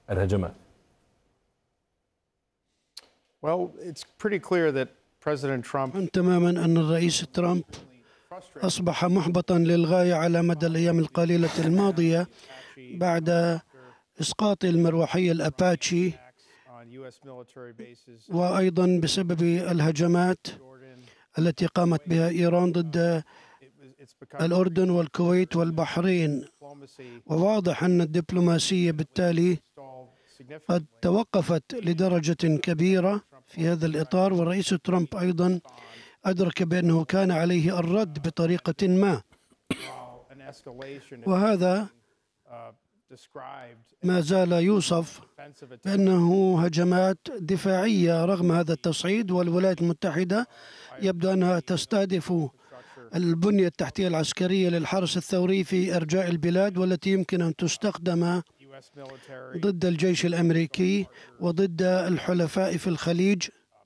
الهجمات؟ تماما أن الرئيس ترامب أصبح محبطا للغاية على مدى الأيام القليلة الماضية بعد إسقاط المروحية الأباتشي، وأيضا بسبب الهجمات التي قامت بها إيران ضد الأردن والكويت والبحرين. وواضح أن الدبلوماسية بالتالي قد توقفت لدرجة كبيرة في هذا الإطار، والرئيس ترامب أيضا أدرك بأنه كان عليه الرد بطريقة ما، وهذا ما زال يوصف بأنه هجمات دفاعية رغم هذا التصعيد. والولايات المتحدة يبدو أنها تستهدف البنية التحتية العسكرية للحرس الثوري في أرجاء البلاد، والتي يمكن أن تستخدم ضد الجيش الأمريكي وضد الحلفاء في الخليج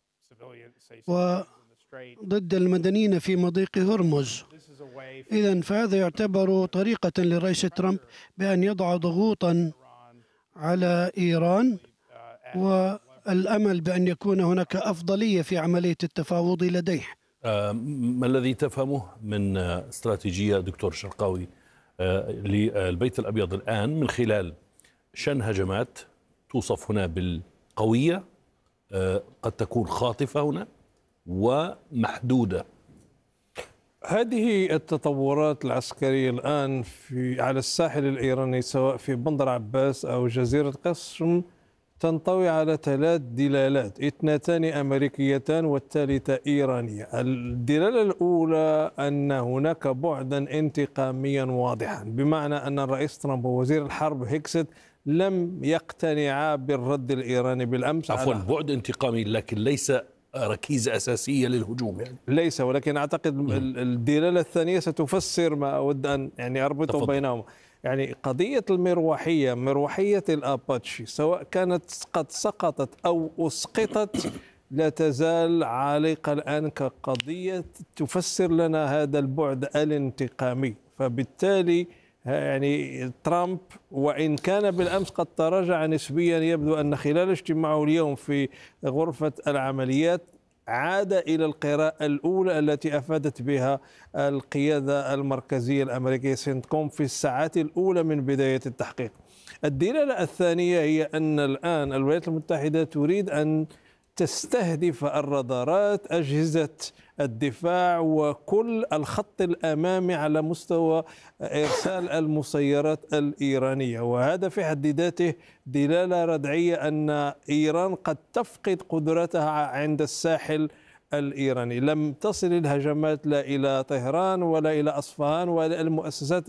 وضد المدنيين في مضيق هرمز. إذن فهذا يعتبر طريقة للرئيس ترامب بأن يضع ضغوطا على إيران، والأمل بأن يكون هناك أفضلية في عملية التفاوض لديه. ما الذي تفهمه من استراتيجية دكتور شرقاوي للبيت الأبيض الآن من خلال شن هجمات توصف هنا بالقوية، قد تكون خاطفة هنا ومحدودة؟ هذه التطورات العسكرية الآن على الساحل الإيراني سواء في بندر عباس أو جزيرة قسم تنطوي على 3 دلالات، 2 أمريكيتان والثالثة إيرانية. الدلالة الأولى أن هناك بعدا انتقاميا واضحا، بمعنى أن الرئيس ترامب ووزير الحرب هيكست لم يقتنعا بالرد الإيراني بالأمس. عفوا، بعد انتقامي لكن ليس ركيزة أساسية للهجوم يعني. ليس، ولكن أعتقد الدلالة الثانية ستفسر ما أود أن أربطه بينهما. يعني قضية المروحية، مروحية الأباتشي سواء كانت قد سقطت أو أسقطت لا تزال عالقة الآن كقضية تفسر لنا هذا البعد الانتقامي. فبالتالي يعني ترامب وإن كان بالأمس قد تراجع نسبيا، يبدو أن خلال اجتماعه اليوم في غرفة العمليات عاد إلى القراءة الأولى التي أفادت بها القيادة المركزية الأمريكية سنتكوم في الساعات الأولى من بداية التحقيق. الدلالة الثانية هي أن الآن الولايات المتحدة تريد أن تستهدف الرادارات، أجهزة الدفاع، وكل الخط الأمامي على مستوى إرسال المسيرات الإيرانية. وهذا في حد ذاته دلالة ردعية أن إيران قد تفقد قدرتها عند الساحل الإيراني. لم تصل الهجمات لا إلى طهران ولا إلى أصفهان ولا المؤسسات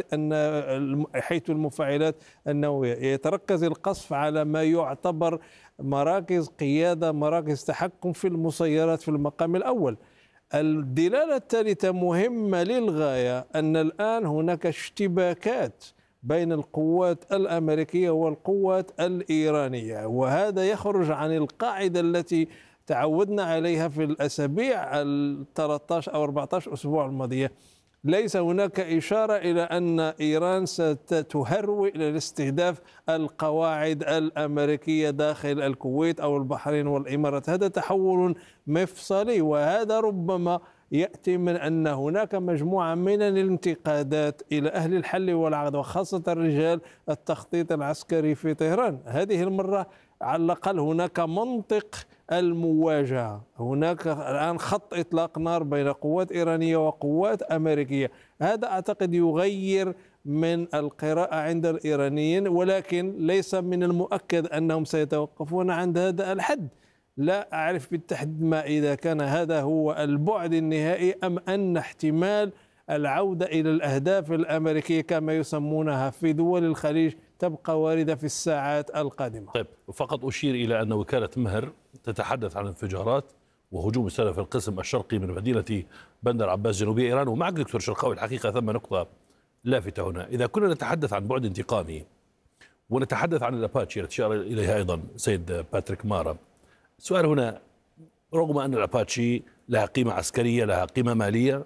حيث المفاعلات النووية. يتركز القصف على ما يعتبر مراكز قيادة، مراكز تحكم في المسيرات في المقام الأول. الدلالة الثالثة مهمة للغاية، أن الآن هناك اشتباكات بين القوات الأمريكية والقوات الإيرانية، وهذا يخرج عن القاعدة التي تعودنا عليها في الأسابيع 13 أو 14 أسبوع الماضية. ليس هناك إشارة إلى أن إيران ستهرول إلى الاستهداف القواعد الأمريكية داخل الكويت أو البحرين والإمارات. هذا تحول مفصلي، وهذا ربما يأتي من أن هناك مجموعة من الانتقادات إلى أهل الحل والعقد وخاصة رجال التخطيط العسكري في طهران. هذه المرة على الأقل هناك منطق المواجهة، هناك الآن خط إطلاق نار بين قوات إيرانية وقوات أمريكية. هذا أعتقد يغير من القراءة عند الإيرانيين، ولكن ليس من المؤكد أنهم سيتوقفون عند هذا الحد. لا أعرف بالتحديد ما إذا كان هذا هو البعد النهائي أم أن احتمال العودة إلى الأهداف الأمريكية كما يسمونها في دول الخليج تبقى واردة في الساعات القادمة. طيب، فقط أشير إلى أن وكالة مهر تتحدث عن انفجارات وهجوم استهدف القسم الشرقي من مدينة بندر عباس جنوبية إيران. ومعك دكتور شرقاوي، الحقيقة ثم نقطة لافتة هنا. إذا كنا نتحدث عن بعد انتقامي ونتحدث عن الأباتشي التي أشار إليها أيضا سيد باتريك مارا، السؤال هنا، رغم أن الأباتشي لها قيمة عسكرية، لها قيمة مالية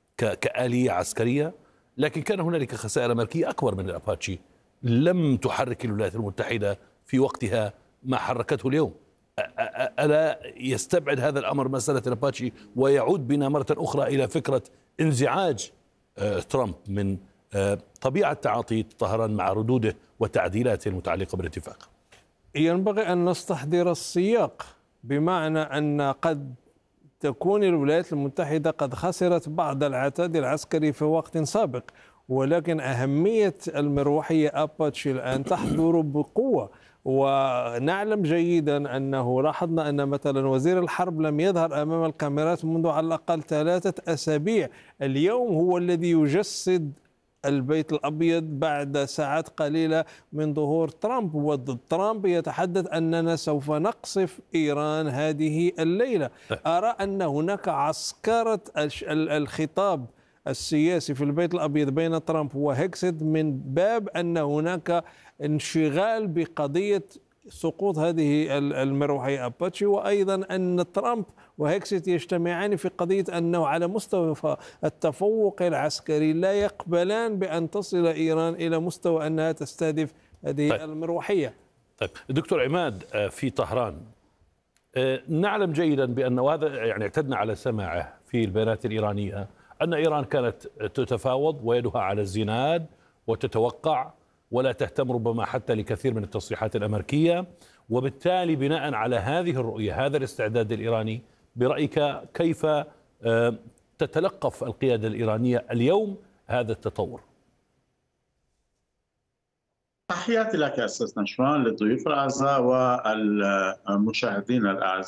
كآلية عسكرية، لكن كان هنالك خسائر أمريكية أكبر من الأباتشي لم تحرك الولايات المتحدة في وقتها ما حركته اليوم. ألا يستبعد هذا الأمر مسألة الأباتشي ويعود بنا مرة أخرى إلى فكرة انزعاج ترامب من طبيعة تعاطي طهران مع ردوده وتعديلاته المتعلقة بالاتفاق؟ ينبغي أن نستحضر السياق، بمعنى أن قد تكون الولايات المتحدة قد خسرت بعض العتاد العسكري في وقت سابق، ولكن أهمية المروحية أباتشي الآن تحضر بقوة. ونعلم جيدا أنه لاحظنا أن مثلا وزير الحرب لم يظهر أمام الكاميرات منذ على الأقل 3 أسابيع. اليوم هو الذي يجسد البيت الأبيض بعد ساعات قليلة من ظهور ترامب، وترامب يتحدث أننا سوف نقصف إيران هذه الليلة. أرى أن هناك عسكرة الخطاب السياسي في البيت الأبيض بين ترامب وهيكسيت من باب أن هناك انشغال بقضية سقوط هذه المروحية أباتشي، وأيضا أن ترامب وهيكسيت يجتمعان في قضية أنه على مستوى التفوق العسكري لا يقبلان بأن تصل إيران إلى مستوى أنها تستهدف هذه المروحية. طيب دكتور عماد، في طهران نعلم جيدا بأن، وهذا يعني اعتدنا على سماعه في البيانات الإيرانية، أن إيران كانت تتفاوض ويدها على الزناد وتتوقع ولا تهتم ربما حتى لكثير من التصريحات الأمريكية. وبالتالي بناء على هذه الرؤية، هذا الاستعداد الإيراني، برأيك كيف تتلقف القيادة الإيرانية اليوم هذا التطور؟ تحياتي لك أستاذ نشوان، للضيوف الأعزاء والمشاهدين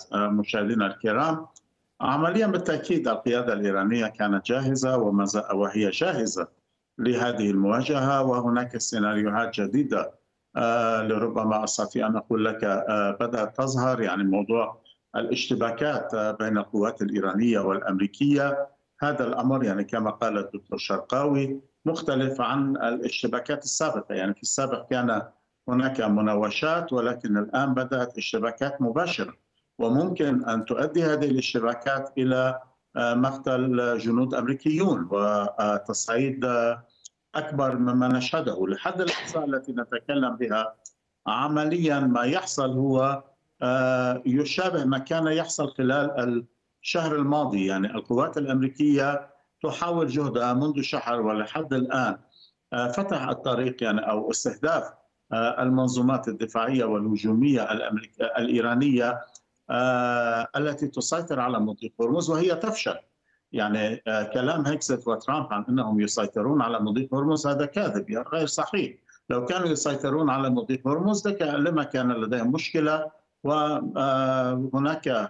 الكرام. عمليا بالتأكيد القيادة الإيرانية كانت جاهزة وهي جاهزة لهذه المواجهة، وهناك سيناريوهات جديدة لربما أستطيع أن أقول لك بدأت تظهر، يعني موضوع الاشتباكات بين القوات الإيرانية والأمريكية. هذا الأمر يعني كما قال الدكتور شرقاوي مختلف عن الاشتباكات السابقة. يعني في السابق كان هناك مناوشات، ولكن الآن بدأت اشتباكات مباشرة، وممكن أن تؤدي هذه الاشتباكات إلى مقتل جنود أمريكيون وتصعيد أكبر مما نشهده. لحد اللحظة التي نتكلم بها عمليا ما يحصل هو يشابه ما كان يحصل خلال الشهر الماضي. يعني القوات الأمريكية تحاول جهدها منذ شهر ولحد الآن فتح الطريق، يعني أو استهداف المنظومات الدفاعية والهجومية الإيرانية التي تسيطر على مضيق هرمز، وهي تفشل. يعني كلام هيكسيت وترامب عن أنهم يسيطرون على مضيق هرمز هذا كاذب، يعني غير صحيح. لو كانوا يسيطرون على مضيق هرمز لما كان لديهم مشكلة، وهناك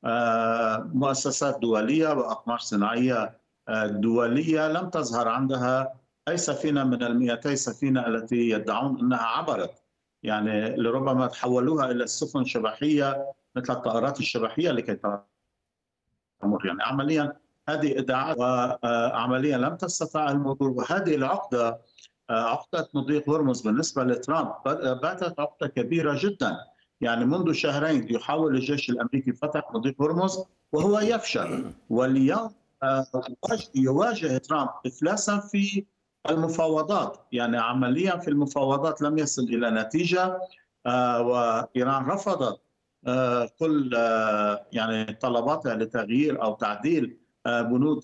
مؤسسات دولية وأقمار صناعية دولية لم تظهر عندها أي سفينة من 200 سفينة التي يدعون أنها عبرت. يعني لربما تحولوها إلى السفن شبحية مثل الطائرات الشبحية لكي تمر. يعني عمليا هذه إدعاءات، وعمليا لم تستطع المرور. وهذه العقدة، عقدة مضيق هرمز بالنسبة لترامب باتت عقدة كبيرة جدا. يعني منذ شهرين يحاول الجيش الأمريكي فتح مضيق هرمز وهو يفشل، واليوم يواجه ترامب إفلاسا في المفاوضات. يعني عمليا في المفاوضات لم يصل إلى نتيجة، وإيران رفضت كل يعني طلباتها لتغيير أو تعديل بنود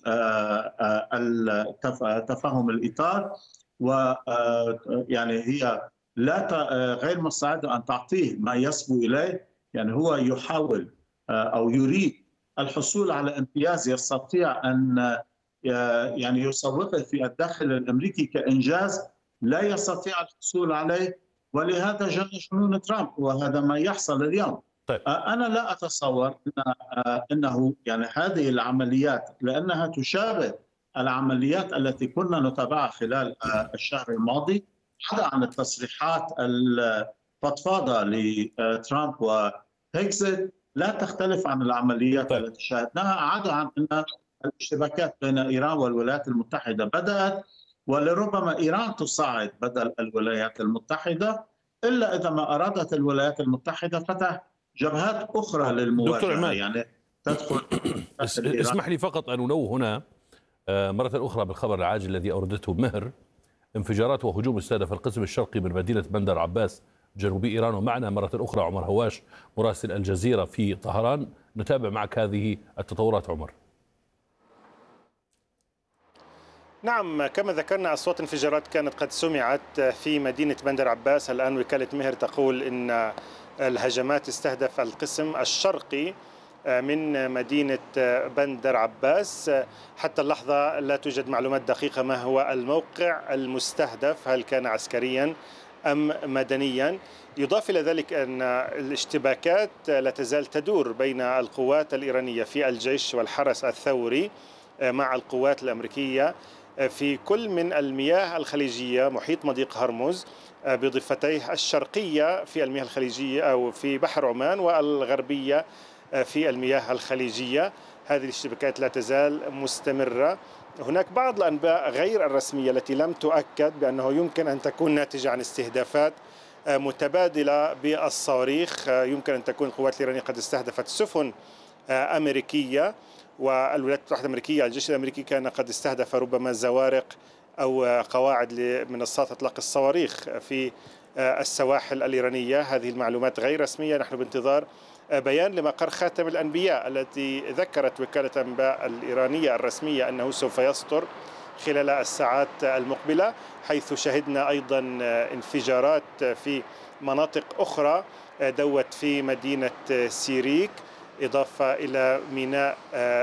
تفاهم الإطار، ويعني هي غير مستعدة أن تعطيه ما يصبو إليه. يعني هو يحاول أو يريد الحصول على امتياز يستطيع أن يعني يسوقه في الداخل الأمريكي كإنجاز لا يستطيع الحصول عليه، ولهذا جاء جنون ترامب، وهذا ما يحصل اليوم. طيب. أنا لا أتصور أنه يعني هذه العمليات، لأنها تشابه العمليات التي كنا نتابعها خلال الشهر الماضي، عدا عن التصريحات الفضفاضة لترامب وهيكسيت لا تختلف عن العمليات التي شاهدناها، عدا عن أن الاشتباكات بين إيران والولايات المتحدة بدأت، ولربما إيران تصعد بدل الولايات المتحدة، إلا إذا ما أرادت الولايات المتحدة فتح جبهات أخرى للمواجهة. يعني تدخل اسمح لي فقط أن أنوه هنا مرة أخرى بالخبر العاجل الذي أوردته مهر: انفجارات وهجوم استهدف القسم الشرقي من مدينة بندر عباس جنوبي إيران. ومعنا مرة أخرى عمر هواش مراسل الجزيرة في طهران، نتابع معك هذه التطورات. عمر. نعم، كما ذكرنا أصوات انفجارات كانت قد سمعت في مدينة بندر عباس. الآن وكالة مهر تقول إن الهجمات استهدف القسم الشرقي من مدينة بندر عباس. حتى اللحظة لا توجد معلومات دقيقة ما هو الموقع المستهدف، هل كان عسكريا أم مدنيا. يضاف إلى ذلك أن الاشتباكات لا تزال تدور بين القوات الإيرانية في الجيش والحرس الثوري مع القوات الأمريكية في كل من المياه الخليجية محيط مضيق هرمز بضفتيه الشرقية في المياه الخليجية أو في بحر عمان، والغربية في المياه الخليجية. هذه الاشتباكات لا تزال مستمرة. هناك بعض الأنباء غير الرسمية التي لم تؤكد بأنه يمكن أن تكون ناتجة عن استهدافات متبادلة بالصواريخ. يمكن أن تكون القوات الإيرانية قد استهدفت سفن أمريكية، والولايات المتحدة الأمريكية الجيش الأمريكي كان قد استهدف ربما زوارق أو قواعد لمنصات إطلاق الصواريخ في السواحل الإيرانية. هذه المعلومات غير رسمية. نحن بانتظار بيان لمقر خاتم الأنبياء التي ذكرت وكالة الأنباء الإيرانية الرسمية أنه سوف يسطر خلال الساعات المقبلة، حيث شهدنا أيضا انفجارات في مناطق أخرى دوت في مدينة سيريك، إضافة إلى ميناء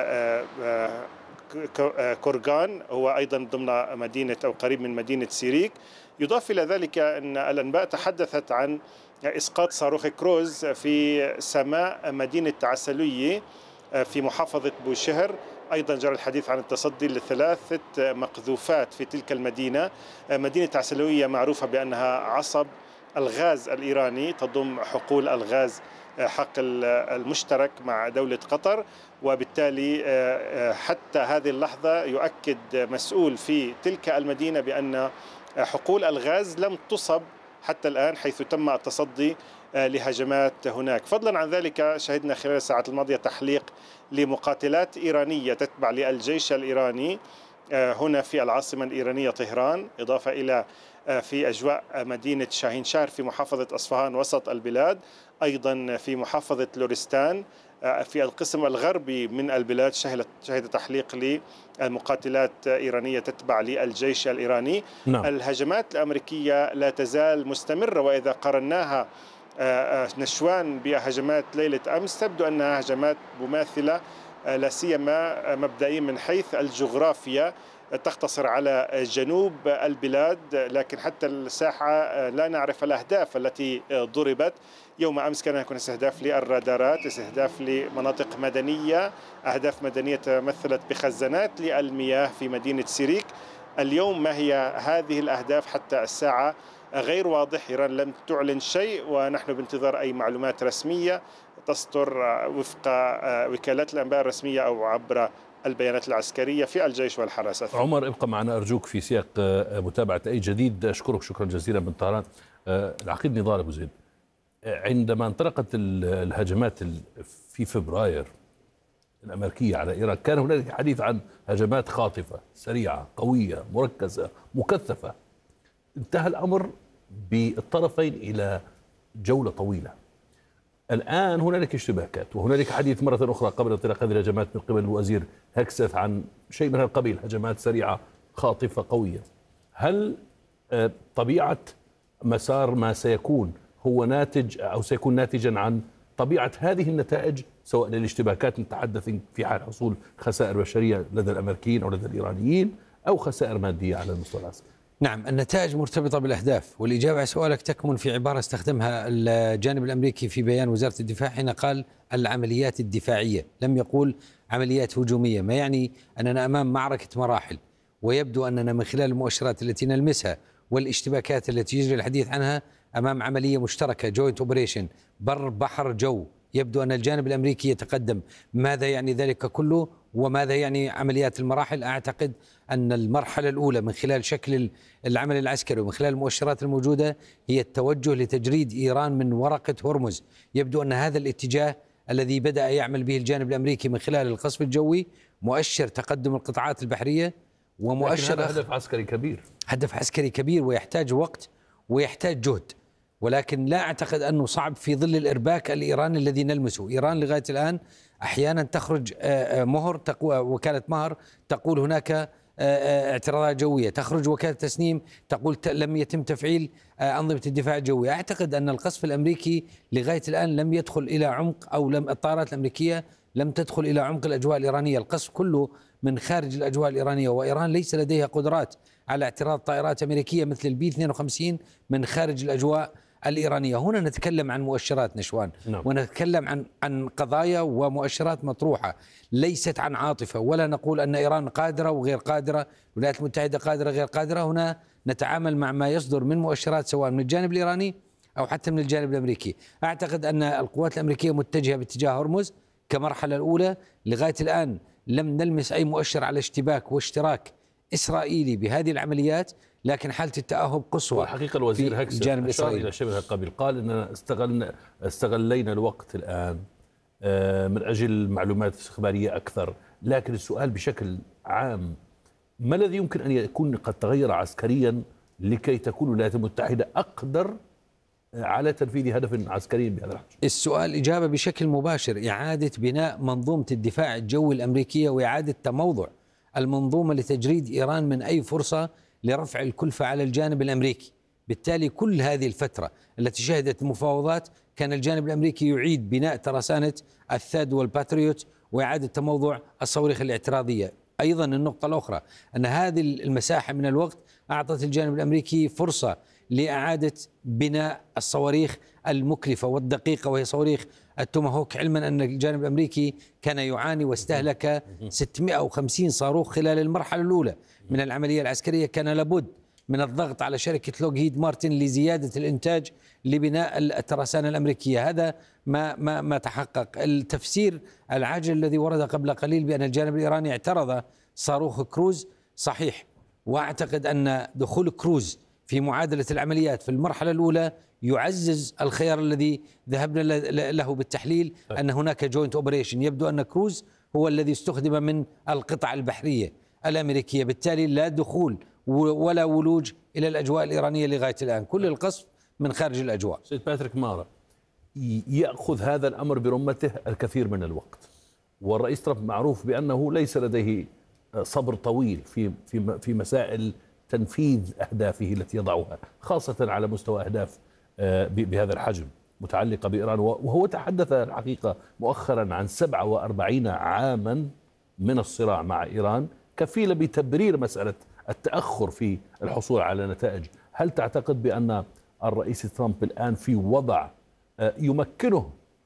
كورغان هو أيضا ضمن مدينة أو قريب من مدينة سيريك. يضاف إلى ذلك أن الأنباء تحدثت عن إسقاط صاروخ كروز في سماء مدينة عسلوية في محافظة بوشهر. أيضا جرى الحديث عن التصدي لثلاثة مقذوفات في تلك المدينة. مدينة عسلوية معروفة بأنها عصب الغاز الإيراني، تضم حقول الغاز حقل المشترك مع دولة قطر، وبالتالي حتى هذه اللحظة يؤكد مسؤول في تلك المدينة بأن حقول الغاز لم تصب حتى الآن، حيث تم التصدي لهجمات هناك. فضلا عن ذلك شهدنا خلال الساعات الماضية تحليق لمقاتلات إيرانية تتبع للجيش الإيراني هنا في العاصمة الإيرانية طهران، إضافة إلى في أجواء مدينة شاهين شهر في محافظة أصفهان وسط البلاد، أيضا في محافظة لورستان في القسم الغربي من البلاد شهد تحليق لمقاتلات إيرانية تتبع للجيش الإيراني. نعم. الهجمات الأمريكية لا تزال مستمرة، وإذا قرناها نشوان بهجمات ليلة أمس تبدو أنها هجمات مماثلة، لا سيما مبدئيا من حيث الجغرافيا تقتصر على جنوب البلاد، لكن حتى الساحة لا نعرف الأهداف التي ضربت. يوم أمس كان هناك استهداف للرادارات، استهداف لمناطق مدنية، أهداف مدنية تمثلت بخزانات للمياه في مدينة سيريك. اليوم ما هي هذه الأهداف حتى الساعة غير واضح. إيران لم تعلن شيء، ونحن بانتظار أي معلومات رسمية تصدر وفق وكالات الأنباء الرسمية أو عبر البيانات العسكرية في الجيش والحرس. عمر ابقى معنا أرجوك في سياق متابعة أي جديد. أشكرك شكرا جزيلا من طهران. العقيد نضال أبو زيد، عندما انطلقت الهجمات في فبراير الأمريكية على إيران كان هناك حديث عن هجمات خاطفة سريعة قوية مركزة مكثفة. انتهى الأمر بالطرفين إلى جولة طويلة. الآن هنالك اشتباكات، وهنالك حديث مرة أخرى قبل انطلاق هذه الهجمات من قبل الوزير هكسث عن شيء من القبيل، هجمات سريعة خاطفة قوية. هل طبيعة مسار ما سيكون هو ناتج أو سيكون ناتجا عن طبيعة هذه النتائج، سواء للاشتباكات نتحدث في حال حصول خسائر بشرية لدى الأمريكيين أو لدى الإيرانيين، أو خسائر مادية على المستوى العسكري؟ نعم، النتائج مرتبطة بالأهداف، والإجابة على سؤالك تكمن في عبارة استخدمها الجانب الأمريكي في بيان وزارة الدفاع حين قال العمليات الدفاعية، لم يقول عمليات هجومية، ما يعني أننا أمام معركة مراحل. ويبدو أننا من خلال المؤشرات التي نلمسها والاشتباكات التي يجري الحديث عنها أمام عملية مشتركة جوينت اوبريشن بر بحر جو. يبدو أن الجانب الأمريكي يتقدم. ماذا يعني ذلك كله وماذا يعني عمليات المراحل؟ أعتقد أن المرحلة الأولى من خلال شكل العمل العسكري ومن خلال المؤشرات الموجودة هي التوجه لتجريد إيران من ورقة هرمز. يبدو أن هذا الاتجاه الذي بدأ يعمل به الجانب الأمريكي من خلال القصف الجوي مؤشر تقدم القطاعات البحرية، ومؤشر هدف عسكري كبير، هدف عسكري كبير ويحتاج وقت ويحتاج جهد. ولكن لا أعتقد أنه صعب في ظل الإرباك الإيراني الذي نلمسه. إيران لغاية الآن أحيانا تخرج مهر وكالة مهر تقول هناك اعتراضات جوية، تخرج وكالة تسنيم تقول لم يتم تفعيل أنظمة الدفاع الجوي. أعتقد أن القصف الأمريكي لغاية الآن لم يدخل إلى عمق، أو الطائرات الأمريكية لم تدخل إلى عمق الأجواء الإيرانية. القصف كله من خارج الأجواء الإيرانية، وإيران ليس لديها قدرات على اعتراض طائرات أمريكية مثل البي 52 من خارج الأجواء الإيرانية. هنا نتكلم عن مؤشرات نشوان، ونتكلم عن قضايا ومؤشرات مطروحة، ليست عن عاطفة، ولا نقول أن إيران قادرة وغير قادرة، الولايات المتحدة قادرة غير قادرة. هنا نتعامل مع ما يصدر من مؤشرات سواء من الجانب الإيراني أو حتى من الجانب الأمريكي. أعتقد أن القوات الأمريكية متجهة باتجاه هرمز كمرحلة الأولى. لغاية الآن لم نلمس أي مؤشر على اشتباك واشتراك إسرائيلي بهذه العمليات، لكن حالة التأهب قصوى. حقيقة الوزير هكسر الجانب أشار الإسرائيلي إلى شبه القبيل، قال أننا استغلينا الوقت الآن من أجل معلومات استخبارية أكثر. لكن السؤال بشكل عام، ما الذي يمكن أن يكون قد تغير عسكريا لكي تكون الولايات المتحدة أقدر على تنفيذ هدف عسكري بهذا الحجم؟ السؤال إجابة بشكل مباشر: إعادة بناء منظومة الدفاع الجوي الأمريكية، وإعادة تموضع المنظومة لتجريد إيران من أي فرصة لرفع الكلفة على الجانب الأمريكي. بالتالي كل هذه الفترة التي شهدت المفاوضات كان الجانب الأمريكي يعيد بناء ترسانة الثاد والباتريوت وإعادة تموضع الصواريخ الاعتراضية. أيضا النقطة الأخرى أن هذه المساحة من الوقت أعطت الجانب الأمريكي فرصة لإعادة بناء الصواريخ المكلفة والدقيقة، وهي صواريخ التوماهوك، علما أن الجانب الأمريكي كان يعاني واستهلك 650 صاروخ خلال المرحلة الأولى من العملية العسكرية. كان لابد من الضغط على شركة لوكهيد مارتن لزيادة الإنتاج لبناء الترسانة الأمريكية. هذا ما تحقق. التفسير العاجل الذي ورد قبل قليل بأن الجانب الإيراني اعترض صاروخ كروز صحيح، وأعتقد أن دخول كروز في معادلة العمليات في المرحلة الأولى يعزز الخيار الذي ذهبنا له بالتحليل، أن هناك جوينت أوبريشن. يبدو أن كروز هو الذي استخدم من القطع البحرية الأمريكية، بالتالي لا دخول ولا ولوج إلى الأجواء الإيرانية لغاية الآن، كل القصف من خارج الأجواء. سيد باتريك مارا، يأخذ هذا الأمر برمته الكثير من الوقت، والرئيس ترامب معروف بأنه ليس لديه صبر طويل في مسائل تنفيذ أهدافه التي يضعها، خاصة على مستوى أهداف بهذا الحجم متعلقة بإيران. وهو تحدث الحقيقة مؤخرا عن 47 عاما من الصراع مع إيران كفيلة بتبرير مسألة التأخر في الحصول على نتائج. هل تعتقد بأن الرئيس ترامب الآن في وضع يمكنه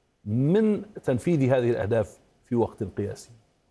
من تنفيذ هذه الأهداف في وقت قياسي؟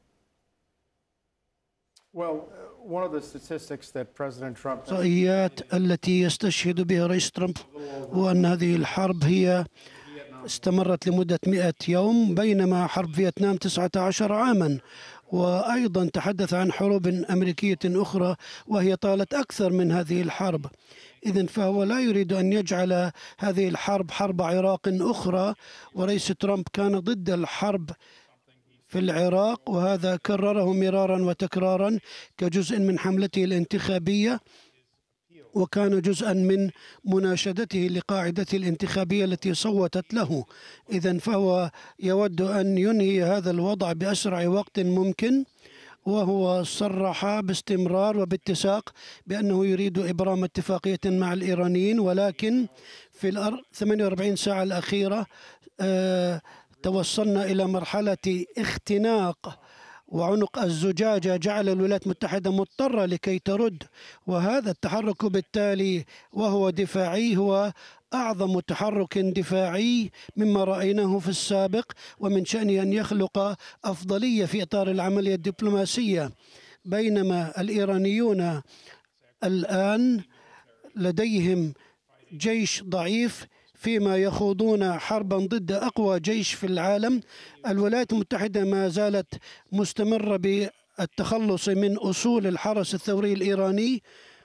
الإحصائيات التي يستشهد بها رئيس ترامب هو أن هذه الحرب هي استمرت لمدة 100 يوم، بينما حرب فيتنام 19 عاما. وأيضا تحدث عن حروب أمريكية أخرى وهي طالت أكثر من هذه الحرب. إذن فهو لا يريد أن يجعل هذه الحرب حرب عراق أخرى، ورئيس ترامب كان ضد الحرب في العراق، وهذا كرره مرارا وتكرارا كجزء من حملته الانتخابية، وكان جزءا من مناشدته لقاعدته الانتخابية التي صوتت له. إذن فهو يود أن ينهي هذا الوضع بأسرع وقت ممكن، وهو صرح باستمرار وباتساق بأنه يريد إبرام اتفاقية مع الإيرانيين، ولكن في 48 ساعة الأخيرة توصلنا إلى مرحلة اختناق، وعنق الزجاجة جعل الولايات المتحدة مضطرة لكي ترد. وهذا التحرك بالتالي وهو دفاعي هو أعظم تحرك دفاعي مما رأيناه في السابق، ومن شأنه أن يخلق أفضلية في إطار العملية الدبلوماسية. بينما الإيرانيون الآن لديهم جيش ضعيف فيما يخوضون حربا ضد أقوى جيش في العالم. الولايات المتحدة ما زالت مستمرة بالتخلص من أصول الحرس الثوري الإيراني،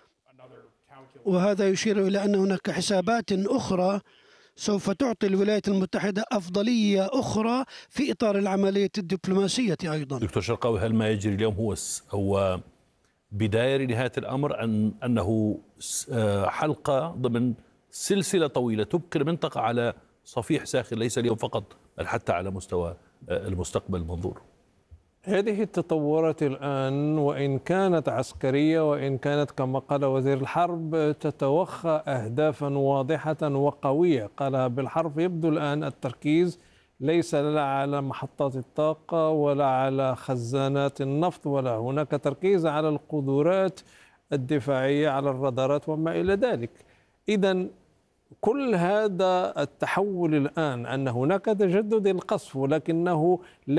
وهذا يشير إلى أن هناك حسابات أخرى سوف تعطي الولايات المتحدة أفضلية أخرى في إطار العملية الدبلوماسية. أيضا دكتور شرقاوي، هل ما يجري اليوم هو بداية لنهاية الأمر، أنه حلقة ضمن سلسلة طويلة تبقي المنطقة على صفيح ساخن ليس اليوم فقط بل حتى على مستوى المستقبل المنظور. هذه التطورات الآن وإن كانت عسكرية وإن كانت كما قال وزير الحرب تتوخى أهدافا واضحة وقوية قالها بالحرف. يبدو الآن التركيز ليس لا على محطات الطاقة ولا على خزانات النفط، ولا هناك تركيز على القدرات الدفاعية على الرادارات وما إلى ذلك. إذن كل هذا التحول الآن أن هناك تجدد القصف ولكنه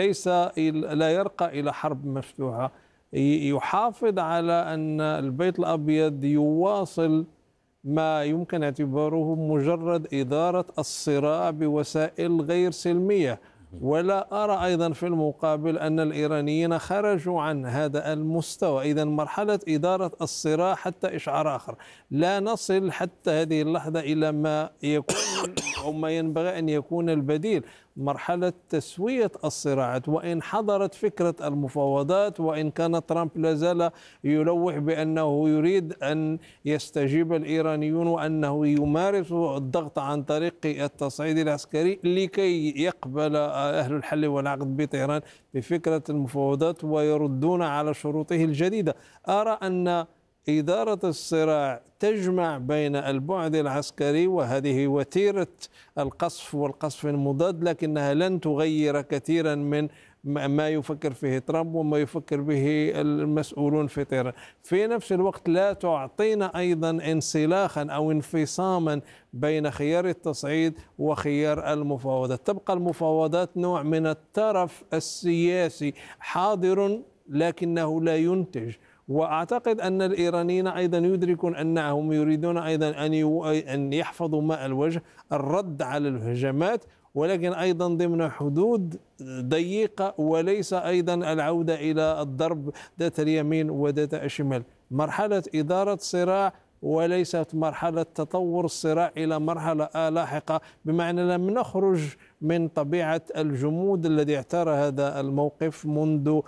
لا يرقى إلى حرب مفتوحة، يحافظ على أن البيت الأبيض يواصل ما يمكن اعتباره مجرد إدارة الصراع بوسائل غير سلمية. ولا أرى أيضا في المقابل أن الإيرانيين خرجوا عن هذا المستوى. إذن مرحلة إدارة الصراع حتى إشعار آخر، لا نصل حتى هذه اللحظة إلى ما يكون أو ما ينبغي أن يكون البديل، مرحلة تسوية الصراعات. وإن حضرت فكرة المفاوضات، وإن كان ترامب لا زال يلوح بأنه يريد أن يستجيب الإيرانيون وأنه يمارس الضغط عن طريق التصعيد العسكري لكي يقبل أهل الحل والعقد بطهران بفكرة المفاوضات ويردون على شروطه الجديدة. أرى أن إدارة الصراع تجمع بين البعد العسكري، وهذه وتيرة القصف والقصف المضاد، لكنها لن تغير كثيرا من ما يفكر فيه ترامب وما يفكر به المسؤولون في طهران. في نفس الوقت لا تعطينا أيضا انسلاخا أو انفصاما بين خيار التصعيد وخيار المفاوضات. تبقى المفاوضات نوع من الترف السياسي حاضر لكنه لا ينتج. وأعتقد أن الإيرانيين أيضا يدركون أنهم يريدون أيضا أن يحفظوا ماء الوجه، الرد على الهجمات، ولكن أيضا ضمن حدود ضيقة، وليس أيضا العودة إلى الضرب ذات اليمين وذات الشمال. مرحلة إدارة صراع وليست مرحلة تطور الصراع إلى مرحلة لاحقة، بمعنى لم نخرج من طبيعة الجمود الذي اعترى هذا الموقف منذ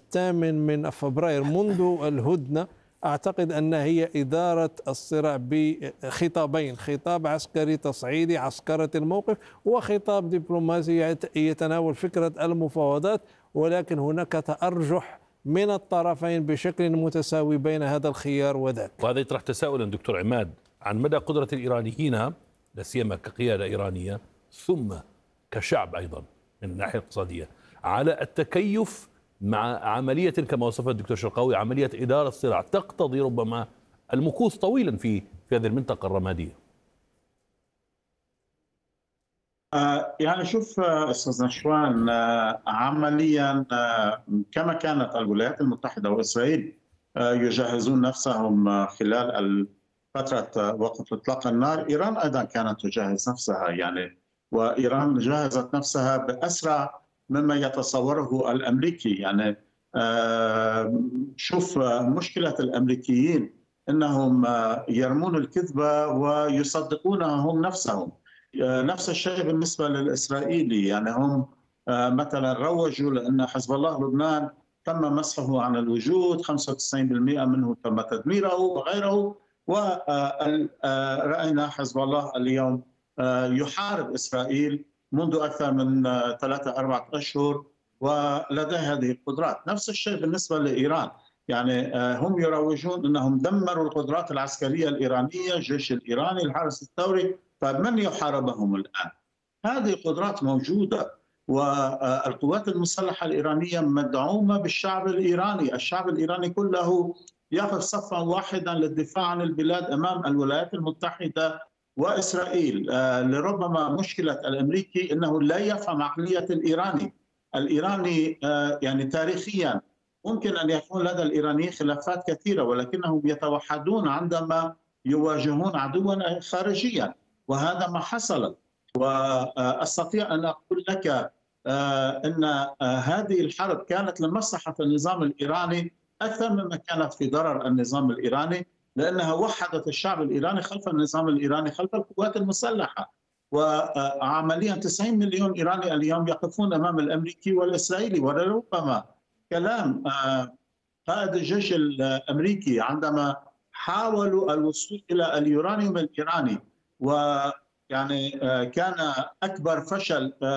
8 فبراير، منذ الهدنة. أعتقد أن هي إدارة الصراع بخطابين: خطاب عسكري تصعيدي عسكرة الموقف، وخطاب دبلوماسي يتناول فكرة المفاوضات، ولكن هناك تأرجح من الطرفين بشكل متساوي بين هذا الخيار وذاك. وهذا يطرح تساؤلا دكتور عماد عن مدى قدرة الإيرانيين، لا سيما كقيادة إيرانية ثم كشعب أيضا من الناحية الاقتصادية، على التكيف مع عملية كما وصفها الدكتور شرقاوي، عملية إدارة الصراع تقتضي ربما المكوث طويلا في هذه المنطقة الرمادية. يعني شوف أستاذ نشوان، عمليا كما كانت الولايات المتحدة وإسرائيل يجهزون نفسهم خلال فترة وقف إطلاق النار، إيران أيضا كانت تجهز نفسها، يعني وإيران جهزت نفسها بأسرع مما يتصوره الأمريكي. يعني شوف مشكلة الأمريكيين أنهم يرمون الكذبة ويصدقونها هم نفسهم. نفس الشيء بالنسبة للإسرائيلي، يعني هم مثلا روجوا لأن حزب الله لبنان تم مسحه عن الوجود، 95% منه تم تدميره وغيره، ورأينا حزب الله اليوم يحارب إسرائيل منذ أكثر من 3-4 أشهر ولديه هذه القدرات. نفس الشيء بالنسبة لإيران، يعني هم يروجون أنهم دمروا القدرات العسكرية الإيرانية، الجيش الإيراني، الحرس الثوري، فمن يحاربهم الآن؟ هذه القدرات موجودة، والقوات المسلحة الإيرانية مدعومة بالشعب الإيراني. الشعب الإيراني كله يقف صفا واحدا للدفاع عن البلاد أمام الولايات المتحدة وإسرائيل. لربما مشكلة الأمريكي أنه لا يفهم عقلية الإيراني يعني تاريخيا ممكن أن يكون لدى الإيرانيين خلافات كثيرة، ولكنهم يتوحدون عندما يواجهون عدوا خارجيا، وهذا ما حصل. وأستطيع أن أقول لك أن هذه الحرب كانت لمصلحة النظام الإيراني أكثر مما كانت في ضرر النظام الإيراني، لأنها وحدت الشعب الإيراني خلف النظام الإيراني، خلف القوات المسلحة. وعمليا 90 مليون إيراني اليوم يقفون أمام الأمريكي والإسرائيلي. ولربما كلام قائد الجيش الأمريكي عندما حاولوا الوصول إلى اليورانيوم الإيراني ويعني كان أكبر فشل